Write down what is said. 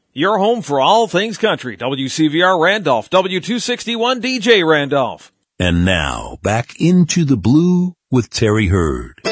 Your home for all things country. WCVR Randolph, W261 DJ Randolph. And now, back into the blue with Terry Hurd.